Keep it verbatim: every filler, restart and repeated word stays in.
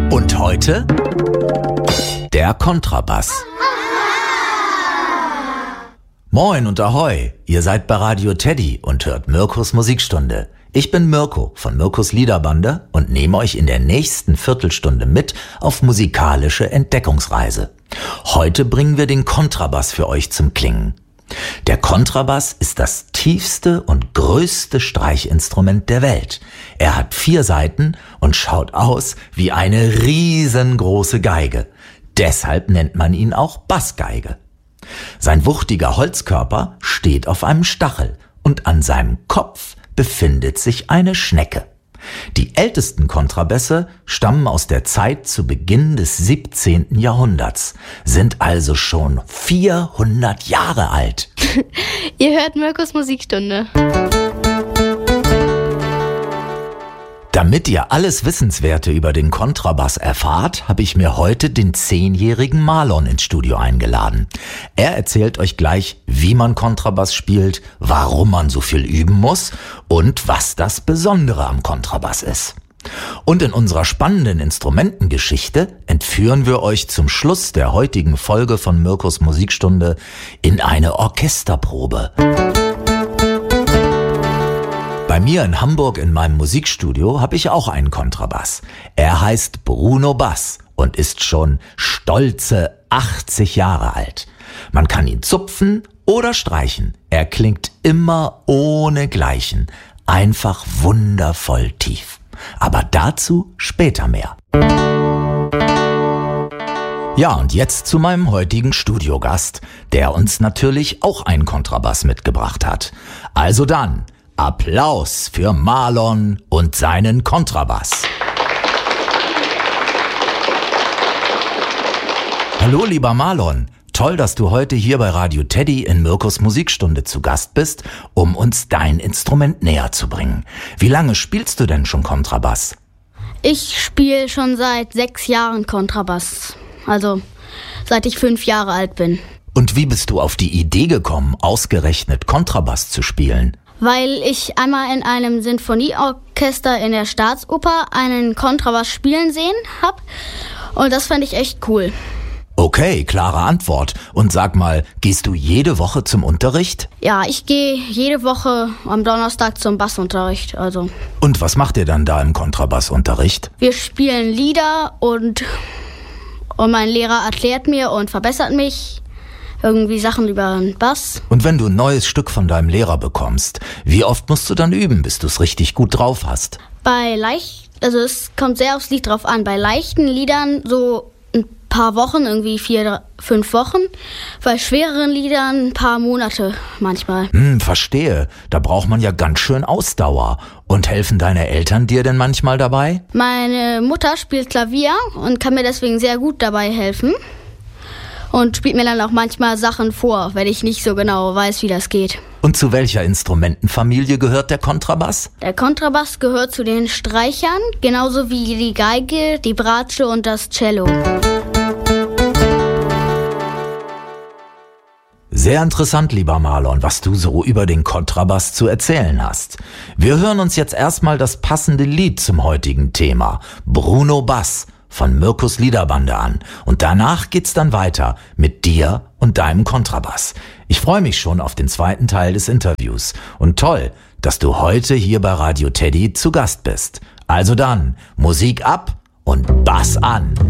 Und heute der Kontrabass. Moin und Ahoi, ihr seid bei Radio Teddy und hört Mirkos Musikstunde. Ich bin Mirko von Mirkos Liederbande und nehme euch in der nächsten Viertelstunde mit auf musikalische Entdeckungsreise. Heute bringen wir den Kontrabass für euch zum Klingen. Der Kontrabass ist das tiefste und größte Streichinstrument der Welt. Er hat vier Saiten und schaut aus wie eine riesengroße Geige. Deshalb nennt man ihn auch Bassgeige. Sein wuchtiger Holzkörper steht auf einem Stachel und an seinem Kopf befindet sich eine Schnecke. Die ältesten Kontrabässe stammen aus der Zeit zu Beginn des siebzehnten Jahrhunderts, sind also schon vierhundert Jahre alt. Ihr hört Mirkos Musikstunde. Damit ihr alles Wissenswerte über den Kontrabass erfahrt, habe ich mir heute den zehnjährigen Marlon ins Studio eingeladen. Er erzählt euch gleich, wie man Kontrabass spielt, warum man so viel üben muss und was das Besondere am Kontrabass ist. Und in unserer spannenden Instrumentengeschichte entführen wir euch zum Schluss der heutigen Folge von Mirkos Musikstunde in eine Orchesterprobe. Bei mir in Hamburg in meinem Musikstudio habe ich auch einen Kontrabass. Er heißt Bruno Bass und ist schon stolze achtzig Jahre alt. Man kann ihn zupfen oder streichen. Er klingt immer ohnegleichen. Einfach wundervoll tief. Aber dazu später mehr. Ja, und jetzt zu meinem heutigen Studiogast, der uns natürlich auch einen Kontrabass mitgebracht hat. Also dann, Applaus für Marlon und seinen Kontrabass. Hallo lieber Marlon, toll, dass du heute hier bei Radio Teddy in Mirkos Musikstunde zu Gast bist, um uns dein Instrument näher zu bringen. Wie lange spielst du denn schon Kontrabass? Ich spiele schon seit sechs Jahren Kontrabass, also seit ich fünf Jahre alt bin. Und wie bist du auf die Idee gekommen, ausgerechnet Kontrabass zu spielen? Weil ich einmal in einem Sinfonieorchester in der Staatsoper einen Kontrabass spielen sehen habe und das fand ich echt cool. Okay, klare Antwort. Und sag mal, gehst du jede Woche zum Unterricht? Ja, ich gehe jede Woche am Donnerstag zum Bassunterricht. Also. Und was macht ihr dann da im Kontrabassunterricht? Wir spielen Lieder und, und mein Lehrer erklärt mir und verbessert mich. Irgendwie Sachen über den Bass. Und wenn du ein neues Stück von deinem Lehrer bekommst, wie oft musst du dann üben, bis du es richtig gut drauf hast? Bei leicht, also es kommt sehr aufs Lied drauf an. Bei leichten Liedern so ein paar Wochen, irgendwie vier, fünf Wochen. Bei schwereren Liedern ein paar Monate manchmal. Hm, verstehe. Da braucht man ja ganz schön Ausdauer. Und helfen deine Eltern dir denn manchmal dabei? Meine Mutter spielt Klavier und kann mir deswegen sehr gut dabei helfen. Und spielt mir dann auch manchmal Sachen vor, wenn ich nicht so genau weiß, wie das geht. Und zu welcher Instrumentenfamilie gehört der Kontrabass? Der Kontrabass gehört zu den Streichern, genauso wie die Geige, die Bratsche und das Cello. Sehr interessant, lieber Marlon, was du so über den Kontrabass zu erzählen hast. Wir hören uns jetzt erstmal das passende Lied zum heutigen Thema, Bruno Bass von Mirkos Liederbande an. Und danach geht's dann weiter mit dir und deinem Kontrabass. Ich freue mich schon auf den zweiten Teil des Interviews. Und toll, dass du heute hier bei Radio Teddy zu Gast bist. Also dann, Musik ab und Bass an.